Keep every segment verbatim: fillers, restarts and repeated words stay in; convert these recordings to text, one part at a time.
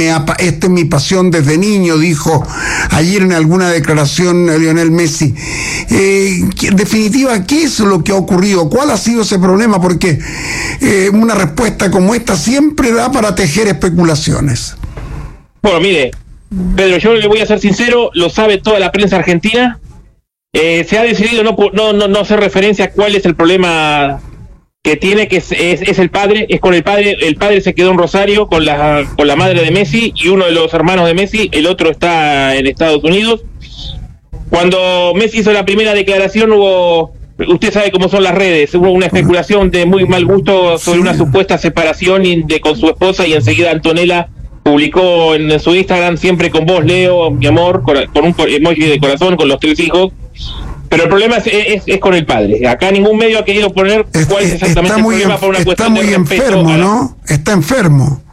Esta es mi pasión desde niño, dijo ayer en alguna declaración Lionel Messi. Eh, en definitiva, ¿qué es lo que ha ocurrido? ¿Cuál ha sido ese problema? Porque eh, una respuesta como esta siempre da para tejer especulaciones. Bueno, mire, Pedro, yo le voy a ser sincero, lo sabe toda la prensa argentina. Eh, se ha decidido no, no, no, no hacer referencia a cuál es el problema que tiene, que es, es, es el padre, es con el padre. El padre se quedó en Rosario con la con la madre de Messi y uno de los hermanos de Messi, el otro está en Estados Unidos. Cuando Messi hizo la primera declaración hubo, usted sabe cómo son las redes, hubo una especulación de muy mal gusto sobre una supuesta separación de, con su esposa, y enseguida Antonella publicó en su Instagram: siempre con vos, Leo, mi amor, con, con un emoji de corazón, con los tres hijos. Pero el problema es, es, es con el padre. Acá ningún medio ha querido poner cuál es exactamente el problema, por una está cuestión muy de respeto. Enfermo, a la... ¿no? Está enfermo.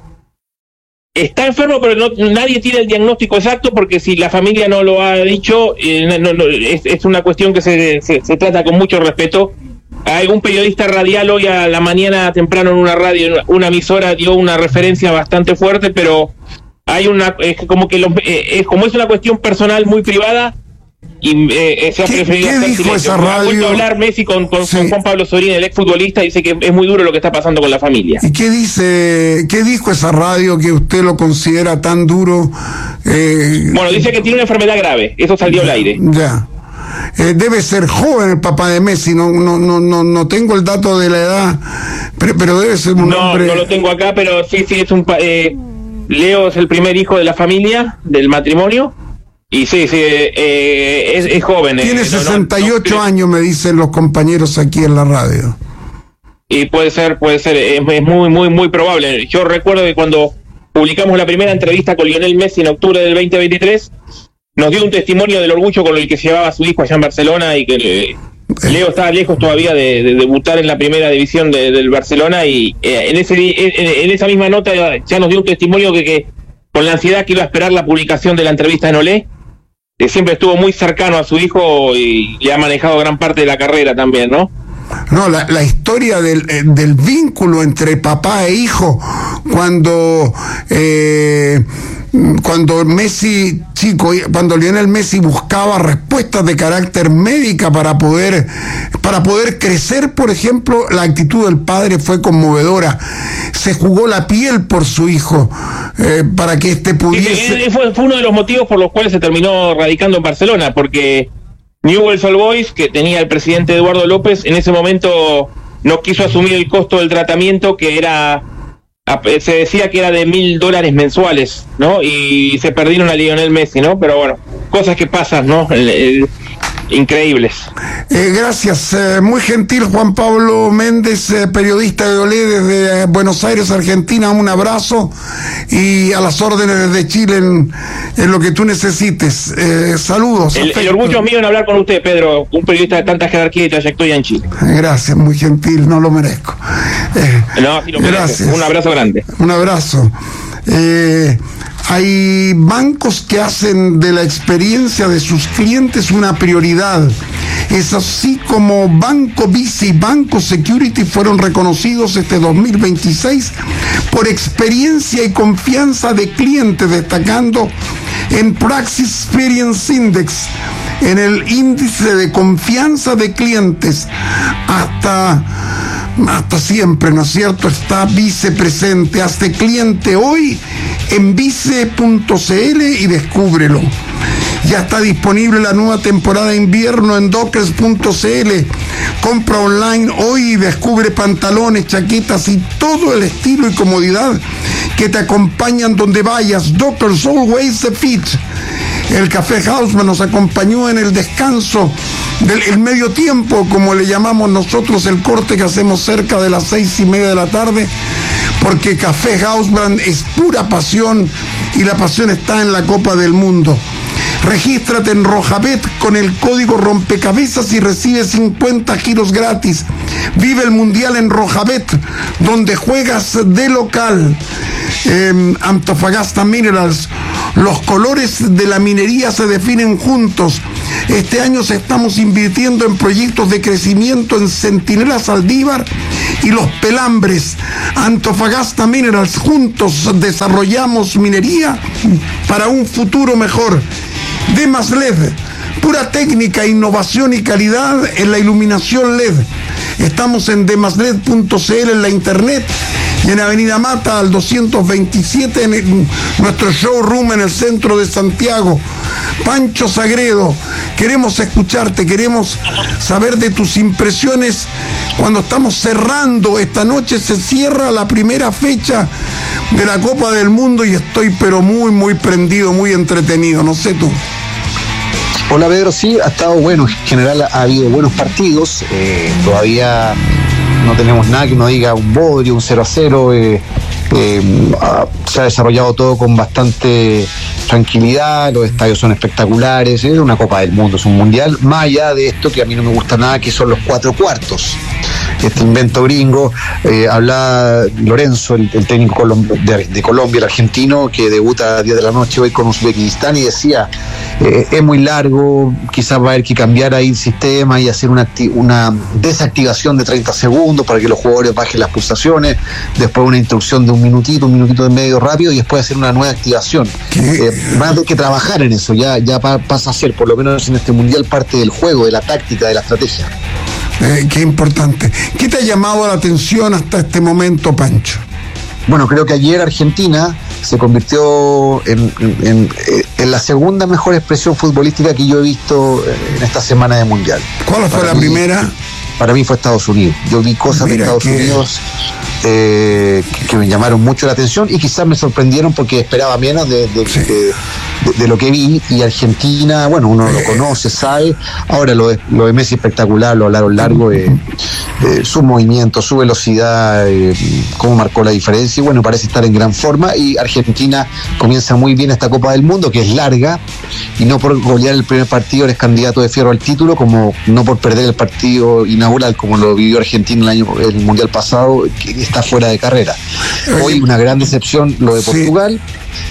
Está enfermo, pero no, nadie tiene el diagnóstico exacto, porque si la familia no lo ha dicho, eh, no, no, es, es una cuestión que se, se, se trata con mucho respeto. Algún periodista radial hoy a la mañana temprano en una radio, en una emisora, dio una referencia bastante fuerte, pero hay una, es como que los, eh, es como es una cuestión personal muy privada. Y eh, se ha preferido hacer silencio. Ha vuelto a hablar Messi con, con, sí. con Juan Pablo Sorín, el exfutbolista, dice que es muy duro lo que está pasando con la familia. ¿Y qué dice, qué dijo esa radio que usted lo considera tan duro? Eh, bueno, dice que tiene una enfermedad grave, eso salió al aire. Ya. Eh, debe ser joven el papá de Messi, no no no no no tengo el dato de la edad, pero, pero debe ser un no, hombre... No, no lo tengo acá, pero sí, sí, es un... Eh, Leo es el primer hijo de la familia, del matrimonio. Y sí, sí, eh, es, es joven. Tiene eh, sesenta y ocho no, no, años, me dicen los compañeros aquí en la radio. Y puede ser, puede ser, es, es muy, muy, muy probable. Yo recuerdo que cuando publicamos la primera entrevista con Lionel Messi en octubre del veinte veintitrés, nos dio un testimonio del orgullo con el que se llevaba a su hijo allá en Barcelona, y que eh, Leo estaba lejos todavía de, de debutar en la primera división de, del Barcelona, y eh, en, ese, en, en esa misma nota ya nos dio un testimonio que, que con la ansiedad que iba a esperar la publicación de la entrevista en Olé, que siempre estuvo muy cercano a su hijo y le ha manejado gran parte de la carrera también, ¿no? No, la, la historia del, del vínculo entre papá e hijo, cuando eh, cuando Messi, chico, cuando Lionel Messi buscaba respuestas de carácter médica para poder para poder crecer, por ejemplo, la actitud del padre fue conmovedora. Se jugó la piel por su hijo eh, para que éste pudiese... Sí, sí, fue, fue uno de los motivos por los cuales se terminó radicando en Barcelona, porque Newell's Old Boys, que tenía el presidente Eduardo López, en ese momento no quiso asumir el costo del tratamiento, que era, se decía que era de mil dólares mensuales, ¿no? Y se perdieron a Lionel Messi, ¿no? Pero bueno, cosas que pasan, ¿no? El, el, increíbles. Eh, gracias, eh, muy gentil Juan Pablo Méndez, eh, periodista de Olé desde eh, Buenos Aires, Argentina. Un abrazo y a las órdenes desde Chile en, en lo que tú necesites. Eh, saludos. El, el orgullo es mío en hablar con usted, Pedro, un periodista de tanta jerarquía y trayectoria en Chile. Gracias, muy gentil, no lo merezco. Eh, no, sí lo merezco. Gracias. Un abrazo grande. Un abrazo. Eh, Hay bancos que hacen de la experiencia de sus clientes una prioridad. Es así como Banco Visa y Banco Security fueron reconocidos este dos mil veintiséis por experiencia y confianza de clientes, destacando en Praxis Experience Index, en el índice de confianza de clientes. Hasta... Hasta siempre, ¿no es cierto? Está Vice presente. Hazte cliente hoy en vice punto c l y descúbrelo. Ya está disponible la nueva temporada de invierno en dockers punto c l. Compra online hoy y descubre pantalones, chaquetas y todo el estilo y comodidad que te acompañan donde vayas. Dockers Always a Fit. El Café Hausmann nos acompañó en el descanso del el medio tiempo, como le llamamos nosotros, el corte que hacemos cerca de las seis y media de la tarde, porque Café Hausmann es pura pasión y la pasión está en la Copa del Mundo. Regístrate en Rojabet con el código rompecabezas y recibe cincuenta giros gratis. Vive el Mundial en Rojabet, donde juegas de local. Eh, Antofagasta Minerals, los colores de la minería se definen juntos. Este año se estamos invirtiendo en proyectos de crecimiento en Centinela Saldívar y Los Pelambres. Antofagasta Minerals, juntos desarrollamos minería para un futuro mejor. Demas L E D, pura técnica, innovación y calidad en la iluminación L E D. Estamos en demasled punto c l en la internet y en Avenida Mata al doscientos veintisiete en el, nuestro showroom en el centro de Santiago. Pancho Sagredo, queremos escucharte, queremos saber de tus impresiones cuando estamos cerrando. Esta noche se cierra la primera fecha de la Copa del Mundo y estoy pero muy, muy prendido, muy entretenido, no sé tú. Hola Pedro, sí, ha estado bueno, en general ha habido buenos partidos, eh, todavía no tenemos nada que nos diga un bodrio, un cero a cero, eh, eh, se ha desarrollado todo con bastante tranquilidad, los estadios son espectaculares, es una Copa del Mundo, es un mundial, más allá de esto que a mí no me gusta nada, que son los cuatro cuartos. Este invento gringo, eh, hablaba Lorenzo, el, el técnico colom- de, de Colombia, el argentino, que debuta a diez de la noche hoy con Uzbekistán, y decía, eh, es muy largo, quizás va a haber que cambiar ahí el sistema y hacer una, acti- una desactivación de treinta segundos para que los jugadores bajen las pulsaciones, después una instrucción de un minutito, un minutito de medio rápido, y después hacer una nueva activación. Eh, van a tener que trabajar en eso, ya, ya pa- pasa a ser, por lo menos en este mundial, parte del juego, de la táctica, de la estrategia. Eh, qué importante. ¿Qué te ha llamado la atención hasta este momento, Pancho? Bueno, creo que ayer Argentina se convirtió en, en, en la segunda mejor expresión futbolística que yo he visto en esta semana de Mundial. ¿Cuál fue para la mí, primera? Para mí fue Estados Unidos. Yo vi cosas Mira de Estados que... Unidos eh, que, que me llamaron mucho la atención y quizás me sorprendieron porque esperaba menos de, de, sí. de, de, de lo que vi. Y Argentina, bueno, uno lo conoce, sabe. Ahora lo de, lo de Messi espectacular, lo hablaron largo, eh, eh, su movimiento, su velocidad, eh, cómo marcó la diferencia. Y bueno, parece estar en gran forma. Y Argentina comienza muy bien esta Copa del Mundo, que es larga, y no por golear el primer partido eres candidato de fierro al título, como no por perder el partido inaugural, como lo vivió Argentina el año el mundial pasado, que está fuera de carrera. Hoy una gran decepción lo de Portugal.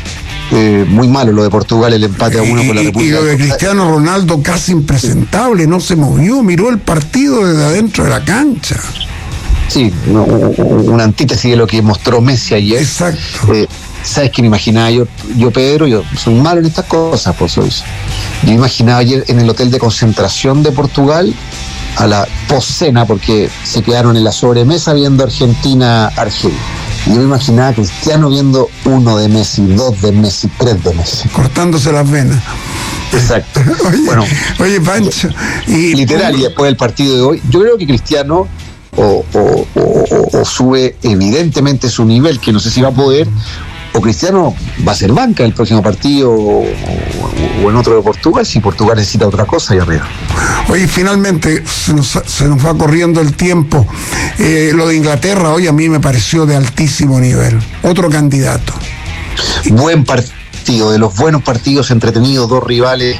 Eh, muy malo lo de Portugal, el empate a uno con la República. Y lo de Cristiano Ronaldo casi impresentable, no se movió, miró el partido desde adentro de la cancha. Sí, una antítesis de lo que mostró Messi ayer. Exacto. Eh, ¿Sabes qué me imaginaba yo, yo Pedro? Yo soy malo en estas cosas, por eso. Yo me imaginaba ayer en el hotel de concentración de Portugal, a la postcena, porque se quedaron en la sobremesa viendo Argentina-Argelia. Yo me imaginaba a Cristiano viendo uno de Messi, dos de Messi, tres de Messi. Cortándose las venas. Exacto. Oye, bueno, oye, Pancho. Y, literal, y después del partido de hoy, yo creo que Cristiano o, o, o, o sube evidentemente su nivel, que no sé si va a poder, o Cristiano va a ser banca el próximo partido o, o, o en otro de Portugal, si Portugal necesita otra cosa ahí arriba. Oye, finalmente se nos, se nos va corriendo el tiempo. Eh, lo de Inglaterra hoy a mí me pareció de altísimo nivel. Otro candidato. Buen partido, de los buenos partidos entretenidos, dos rivales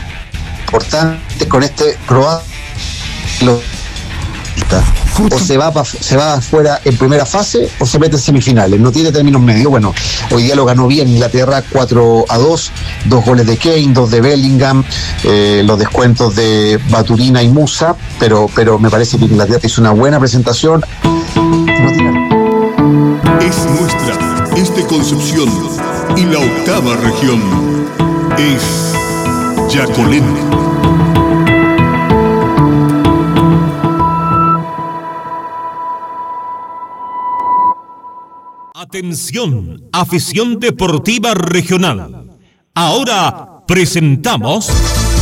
importantes con este croata. O se va pa, se va afuera en primera fase o se mete en semifinales, no tiene términos medios. Bueno, hoy día lo ganó bien Inglaterra cuatro a dos, dos goles de Kane, dos de Bellingham, eh, los descuentos de Baturina y Musa, pero, pero me parece que Inglaterra hizo una buena presentación. No tiene... Es nuestra, es de Concepción, y la octava región es Yacolén. Atención, afición deportiva regional. Ahora presentamos